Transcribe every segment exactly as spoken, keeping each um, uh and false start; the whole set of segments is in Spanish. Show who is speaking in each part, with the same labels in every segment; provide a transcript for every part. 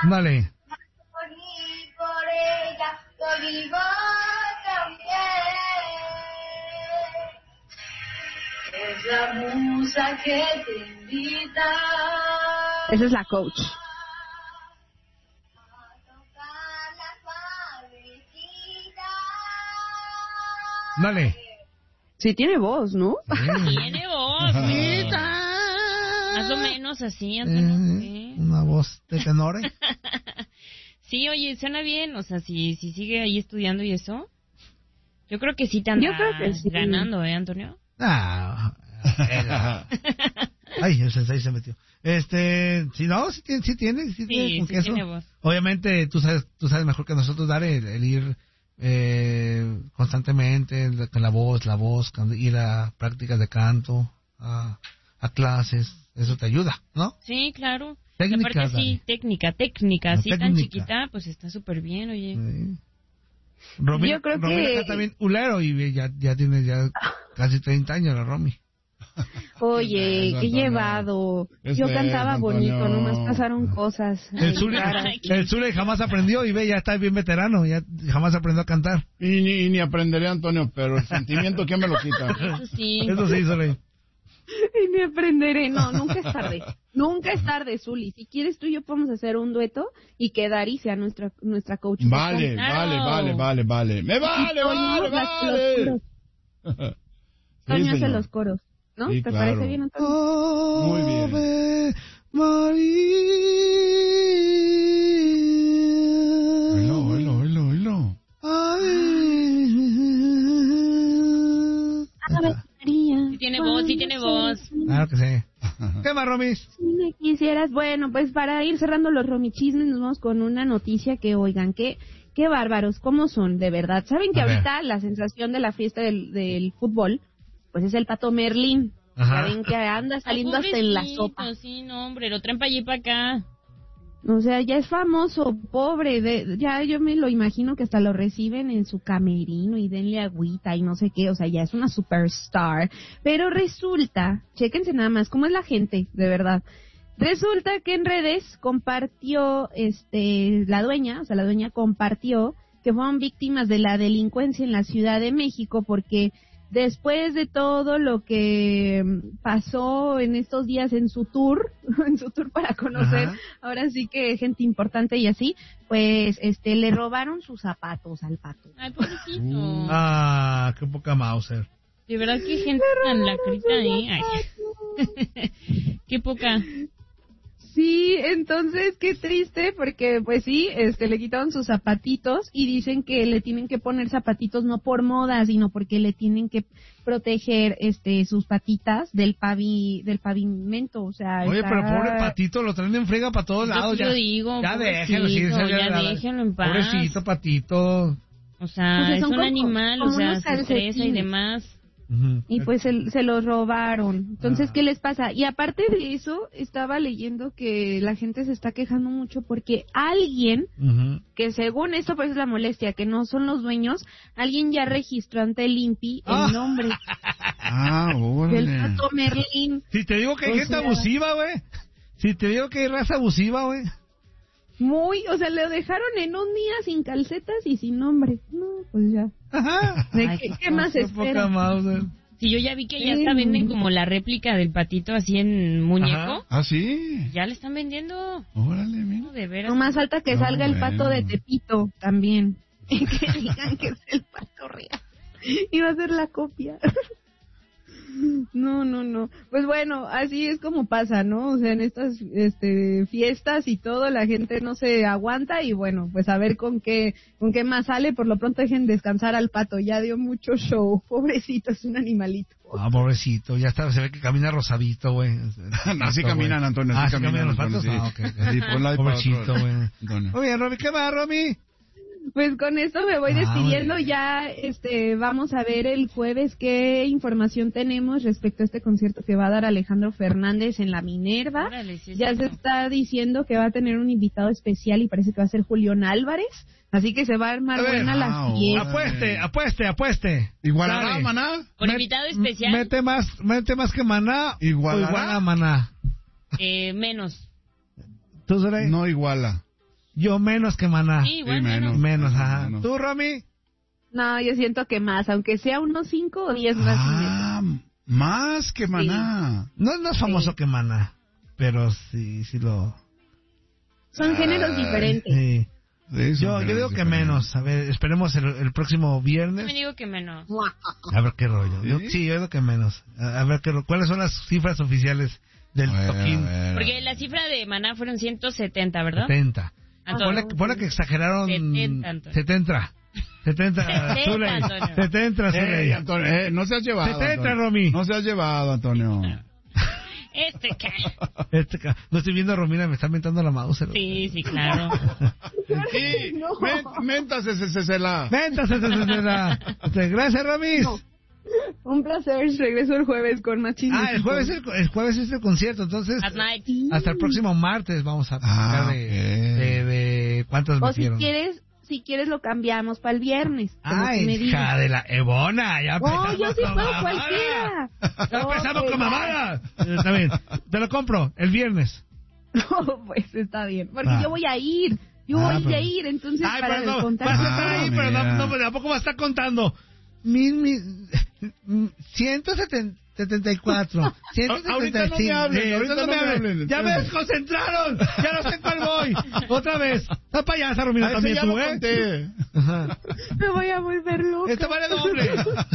Speaker 1: Dale.
Speaker 2: Morir por ella, por vivo también. Es la musa que te invita.
Speaker 3: Esa es la coach.
Speaker 1: Dale.
Speaker 3: Sí tiene voz, ¿no?
Speaker 1: Sí.
Speaker 4: Tiene voz, sí. Más o menos así, Antonio. Sí.
Speaker 1: Una voz de tenor.
Speaker 4: Sí, oye, suena bien. O sea, si, si sigue ahí estudiando y eso, yo creo que sí te anda
Speaker 3: Yo creo que sí.
Speaker 4: ganando, ¿eh, Antonio?
Speaker 1: Ah, ay, el sensei se metió. Este, si no, sí tiene, sí tiene, sí,
Speaker 4: Sí,
Speaker 1: tiene, con
Speaker 4: sí
Speaker 1: queso.
Speaker 4: tiene voz.
Speaker 1: Obviamente, tú sabes, tú sabes mejor que nosotros dar el, el ir eh, constantemente la- con la voz, la voz, can- ir a prácticas de canto, a, a clases, eso te ayuda, ¿no?
Speaker 4: Sí, claro.
Speaker 1: Técnica,
Speaker 4: y aparte sí,
Speaker 1: Dani.
Speaker 4: técnica, técnica,
Speaker 1: La
Speaker 4: así tan
Speaker 1: técnica.
Speaker 4: chiquita, pues está súper bien, oye.
Speaker 1: Sí. Romy,
Speaker 3: Yo creo
Speaker 1: Romy
Speaker 3: que-
Speaker 1: canta bien ulero y ya, ya tiene ya casi treinta años la Romy.
Speaker 3: Oye,
Speaker 5: Eso,
Speaker 3: qué
Speaker 5: Antonio.
Speaker 3: llevado.
Speaker 5: Eso
Speaker 3: Yo
Speaker 5: es,
Speaker 3: cantaba
Speaker 5: Antonio.
Speaker 3: bonito, nomás pasaron cosas.
Speaker 1: El
Speaker 3: ahí
Speaker 1: Zule,
Speaker 3: raras.
Speaker 1: el Zule jamás aprendió y ve, ya está bien veterano, ya jamás aprendió a cantar.
Speaker 5: Y ni, y ni aprenderé, Antonio, pero el sentimiento, ¿quién me lo quita?
Speaker 4: Eso sí.
Speaker 1: Eso sí, Zule.
Speaker 3: Y me aprenderé. No, nunca es tarde. Nunca es tarde, Zuli. Si quieres tú y yo podemos hacer un dueto y que Dari sea nuestra nuestra coach.
Speaker 5: Vale,
Speaker 4: Claro.
Speaker 5: vale, vale, vale, vale. ¡Me vale,
Speaker 3: Toño
Speaker 5: vale,
Speaker 3: hace
Speaker 5: vale!
Speaker 3: los coros.
Speaker 5: Sí,
Speaker 3: Toño hace
Speaker 5: señor.
Speaker 3: los coros, ¿no?
Speaker 5: Sí,
Speaker 3: ¿Te
Speaker 5: claro.
Speaker 3: parece bien, Antonio?
Speaker 5: Muy bien.
Speaker 1: Ave María.
Speaker 5: Oílo, oílo, oílo, oílo.
Speaker 3: Ave María.
Speaker 4: Sí tiene voz, sí tiene voz.
Speaker 1: Claro que sí. ¿Qué más, Romis?
Speaker 3: Si me quisieras, bueno, pues para ir cerrando los romichismes nos vamos con una noticia que, oigan, qué, qué bárbaros, cómo son, de verdad. ¿Saben que
Speaker 1: A ver.
Speaker 3: ahorita la sensación de la fiesta del, del fútbol, pues es el Pato Merlín?
Speaker 1: Ajá.
Speaker 3: Saben que anda saliendo
Speaker 4: Ay,
Speaker 3: hasta en la
Speaker 4: pobrecito,
Speaker 3: sopa.
Speaker 4: Sí, no, hombre, lo traen para allí y para acá.
Speaker 3: O sea, ya es famoso, pobre, de, ya yo me lo imagino que hasta lo reciben en su camerino y denle agüita y no sé qué, o sea, ya es una superstar. Pero resulta, chéquense nada más cómo es la gente, de verdad. Resulta que en redes compartió, este, la dueña, o sea, la dueña compartió que fueron víctimas de la delincuencia en la Ciudad de México porque después de todo lo que mm, pasó en estos días en su tour, en su tour para conocer,
Speaker 1: Ajá.
Speaker 3: ahora sí que gente importante y así, pues este le robaron sus zapatos al Pato.
Speaker 4: Ay, pobrecito.
Speaker 5: Uh.
Speaker 1: Ah, qué poca Mauser.
Speaker 4: De verdad que gente tan lacrita ahí. Ay. Qué poca.
Speaker 3: Sí, entonces qué triste porque pues sí, este le quitaron sus zapatitos y dicen que le tienen que poner zapatitos no por moda, sino porque le tienen que proteger este sus patitas del pavi del pavimento, o sea,
Speaker 1: Oye,
Speaker 3: está-
Speaker 1: pero pobre patito, lo traen en frega para todos
Speaker 4: Yo
Speaker 1: lados.
Speaker 4: sí
Speaker 1: Ya,
Speaker 4: lo digo,
Speaker 1: ya déjenlo, sí,
Speaker 4: pobrecito,
Speaker 1: ya,
Speaker 4: ya déjenlo en paz.
Speaker 1: Pobrecito patito.
Speaker 4: O sea,
Speaker 3: O sea,
Speaker 4: es
Speaker 3: son
Speaker 4: un
Speaker 3: como-
Speaker 4: animal, o
Speaker 3: como
Speaker 4: sea,
Speaker 3: unos
Speaker 4: se estresa y
Speaker 3: calcetines.
Speaker 4: demás.
Speaker 1: Ujú.
Speaker 3: Y pues se, se los robaron. Entonces,
Speaker 1: Ah.
Speaker 3: ¿qué les pasa? Y aparte de eso, estaba leyendo que la gente se está quejando mucho porque alguien,
Speaker 1: Ujú.
Speaker 3: que según esto pues es la molestia, que no son los dueños, alguien ya registró ante el INPI
Speaker 1: Ah.
Speaker 3: el nombre
Speaker 5: Ah,
Speaker 3: del
Speaker 5: órale.
Speaker 3: Pato Merlín.
Speaker 1: Si te digo que hay
Speaker 3: O
Speaker 1: gente
Speaker 3: sea-
Speaker 1: abusiva, güey. Si te digo que hay raza abusiva, güey.
Speaker 3: Muy, o sea, lo dejaron en un día sin calcetas y sin nombre. No, pues ya.
Speaker 1: Ajá.
Speaker 3: ¿De
Speaker 4: Ay,
Speaker 3: qué,
Speaker 4: qué
Speaker 3: qué más
Speaker 1: Qué poca
Speaker 3: espera?
Speaker 1: Mauser.
Speaker 4: Si yo ya vi que ya
Speaker 3: Sí.
Speaker 4: hasta venden como la réplica del patito así en muñeco.
Speaker 1: Ajá.
Speaker 5: Ah, sí.
Speaker 4: Ya le están vendiendo.
Speaker 5: Órale,
Speaker 4: No,
Speaker 5: mira.
Speaker 4: de veras.
Speaker 3: No más falta que
Speaker 5: No,
Speaker 3: salga el pato de
Speaker 5: bueno.
Speaker 3: Tepito también. Y que digan que es el Pato real. Y va a ser la copia. No, no, no. Pues bueno, así es como pasa, ¿no? O sea, en estas este, fiestas y todo, la gente no se aguanta y bueno, pues a ver con qué con qué más sale. Por lo pronto dejen descansar al pato, ya dio mucho show. Pobrecito, es un animalito.
Speaker 1: Ah, pobrecito, ya está, se ve que camina rosadito, güey.
Speaker 5: Así caminan, Antonio,
Speaker 1: Ah,
Speaker 5: así
Speaker 1: ¿sí
Speaker 5: caminan,
Speaker 1: los patos?
Speaker 5: Antonio,
Speaker 1: Ah,
Speaker 5: sí.
Speaker 1: ok, ok.
Speaker 5: Sí, por un lado y para
Speaker 1: Pobrecito,
Speaker 5: otro.
Speaker 1: güey.
Speaker 5: Antonio.
Speaker 1: Muy bien, Romy, ¿qué más, Romy?
Speaker 3: Pues con esto me voy
Speaker 1: Ah,
Speaker 3: despidiendo.
Speaker 1: muy bien.
Speaker 3: Ya este, vamos a ver el jueves qué información tenemos respecto a este concierto que va a dar Alejandro Fernández en la Minerva.
Speaker 4: Órale, sí es
Speaker 3: Ya se
Speaker 4: cierto.
Speaker 3: está diciendo que va a tener un invitado especial y parece que va a ser Julián Álvarez. Así que se va a armar
Speaker 1: A ver,
Speaker 3: buena
Speaker 5: ah,
Speaker 3: la fiesta.
Speaker 1: Apueste, apueste, apueste.
Speaker 5: ¿Igualará,
Speaker 1: Dale.
Speaker 5: maná?
Speaker 4: Por
Speaker 1: Met-
Speaker 4: invitado especial,
Speaker 1: Mete más, mete más que maná.
Speaker 5: ¿Igualará?
Speaker 1: O igual a maná.
Speaker 4: eh, menos.
Speaker 1: ¿Tú, Zoray?
Speaker 5: No iguala.
Speaker 1: Yo menos que Maná.
Speaker 4: Sí, igual
Speaker 5: Sí,
Speaker 4: menos.
Speaker 1: Menos, ajá.
Speaker 5: Menos.
Speaker 1: ¿Tú, Romy?
Speaker 3: No, yo siento que más, aunque sea unos cinco o diez más.
Speaker 5: Ah, más que Maná.
Speaker 1: No, no es famoso
Speaker 3: Sí.
Speaker 1: que Maná, pero sí, sí lo...
Speaker 3: Son géneros diferentes.
Speaker 1: Sí.
Speaker 5: Sí, son
Speaker 1: Yo, yo
Speaker 5: grandes
Speaker 1: digo que
Speaker 5: diferencias.
Speaker 1: menos. A ver, esperemos el, el próximo
Speaker 4: Yo
Speaker 1: viernes.
Speaker 4: me digo que menos.
Speaker 1: A ver qué rollo.
Speaker 5: ¿Sí?
Speaker 1: Yo- Sí, yo digo que menos. A, a ver qué ro- cuáles son las cifras oficiales del
Speaker 5: A ver,
Speaker 1: toquín.
Speaker 5: a ver.
Speaker 4: Porque la cifra de Maná fueron ciento setenta, ¿verdad?
Speaker 1: setenta.
Speaker 4: Antonio.
Speaker 1: Ponle, ponle que exageraron.
Speaker 4: setenta, Antonio.
Speaker 1: setenta. setenta.
Speaker 4: setenta,
Speaker 1: Zuley.
Speaker 4: Antonio.
Speaker 1: setenta, Zuley.
Speaker 5: Ey, Antonio, eh, no se has llevado.
Speaker 1: setenta,
Speaker 5: Antonio.
Speaker 1: Romy.
Speaker 5: No se has llevado, Antonio.
Speaker 4: Este qué.
Speaker 1: Este ca- no estoy viendo a Romina, me está mentando la mouse.
Speaker 4: Sí, sí, claro.
Speaker 5: Sí,
Speaker 3: No.
Speaker 5: men- mentas ese ese, ese, la.
Speaker 1: Ventas, esa es la- Este, Gracias, Romis.
Speaker 3: No. Un placer, regreso el jueves con más chismes.
Speaker 1: Ah, el jueves, el, el jueves es el concierto, entonces
Speaker 4: At night.
Speaker 1: hasta el próximo martes vamos a
Speaker 5: Ah,
Speaker 1: platicar de,
Speaker 5: ok.
Speaker 1: de, de cuántas
Speaker 3: O si
Speaker 1: metieron.
Speaker 3: quieres, si quieres lo cambiamos para el viernes. Como
Speaker 1: Ay,
Speaker 3: tú me
Speaker 1: hija
Speaker 3: digas.
Speaker 1: de la Ebona, ya
Speaker 3: Oh,
Speaker 1: empezamos
Speaker 3: yo sí
Speaker 1: con
Speaker 3: puedo
Speaker 1: mamada.
Speaker 3: cualquiera.
Speaker 1: Ya empezamos
Speaker 3: Ok,
Speaker 1: con
Speaker 3: ya.
Speaker 1: mamada. Eh, Está bien, te lo compro el viernes.
Speaker 3: No, pues está bien. Porque
Speaker 1: Ah.
Speaker 3: yo voy a ir. Yo
Speaker 1: Ah,
Speaker 3: voy
Speaker 1: pero-
Speaker 3: a ir, entonces
Speaker 1: Ay,
Speaker 3: para
Speaker 1: pero no,
Speaker 3: contar.
Speaker 1: vas a
Speaker 3: todo.
Speaker 1: estar ahí,
Speaker 5: Ah,
Speaker 1: pero no,
Speaker 5: mira.
Speaker 1: no, pero tampoco va a estar contando. Mil, mil, ciento setenta y cuatro, ciento setenta y cinco.
Speaker 5: Ahorita no me hablen,
Speaker 1: Sí,
Speaker 5: ahorita no me hablen.
Speaker 1: Ya me desconcentraron, ya no sé cuál voy. Otra vez. Está payasa, Romina,
Speaker 5: Ah, ese
Speaker 1: también
Speaker 5: ya
Speaker 1: tú,
Speaker 5: lo
Speaker 1: ¿eh?
Speaker 5: conté.
Speaker 1: Ajá.
Speaker 3: Me voy a volver loca.
Speaker 1: Esta vale doble.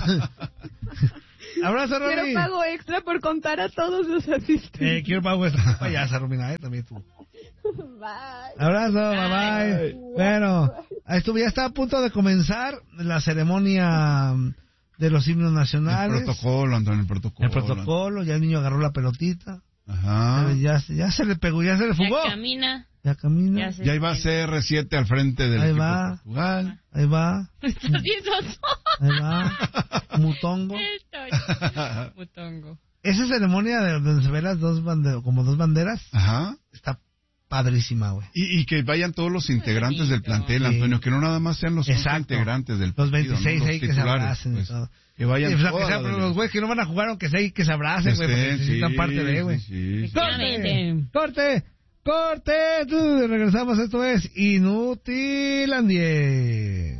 Speaker 1: Abrazo,
Speaker 3: Quiero
Speaker 1: Romy.
Speaker 3: pago extra por contar a todos los asistentes.
Speaker 1: Eh, quiero pago extra. Payasa, Romina, ¿eh? También tú.
Speaker 3: Bye.
Speaker 1: Abrazo, bye bye. Bueno, esto ya está a punto de comenzar la ceremonia de los himnos
Speaker 5: El
Speaker 1: nacionales.
Speaker 5: protocolo, Antonio, el protocolo.
Speaker 1: El protocolo, ya el niño agarró la pelotita.
Speaker 5: Ajá.
Speaker 1: Ya, ya se le pegó, ya se le fugó.
Speaker 4: Ya camina.
Speaker 1: Ya camina.
Speaker 4: Ya se-
Speaker 5: Ya iba C R siete al frente del
Speaker 1: Ahí
Speaker 5: equipo
Speaker 1: va.
Speaker 5: de Portugal.
Speaker 1: Ahí va,
Speaker 4: Estás bien sonso.
Speaker 1: ahí va. Mutongo.
Speaker 4: Estoy. Mutongo.
Speaker 1: Esa ceremonia de donde se ven las dos banderas, como dos banderas,
Speaker 5: Ajá.
Speaker 1: está padrísima, güey.
Speaker 5: Y, y que vayan todos los integrantes del plantel,
Speaker 1: Sí.
Speaker 5: Antonio, que no nada más sean los once
Speaker 1: Exacto.
Speaker 5: integrantes del
Speaker 1: Los
Speaker 5: partido,
Speaker 1: veintiséis
Speaker 5: ¿no? Los
Speaker 1: ahí que se
Speaker 5: titulares,
Speaker 1: abracen y
Speaker 5: pues.
Speaker 1: todo.
Speaker 5: Que vayan
Speaker 1: Sí, pues, aunque
Speaker 5: toda
Speaker 1: sea,
Speaker 5: la
Speaker 1: pero los
Speaker 5: delegación.
Speaker 1: güeyes que no van a jugar, aunque sea ahí que se abracen, güey, porque
Speaker 5: Estén,
Speaker 1: necesitan
Speaker 5: sí,
Speaker 1: parte de, güey.
Speaker 5: sí, sí.
Speaker 1: ¡Corte!
Speaker 4: Efectivamente.
Speaker 1: ¡Corte! ¡Corte! Tú, regresamos, esto es Inutilandia.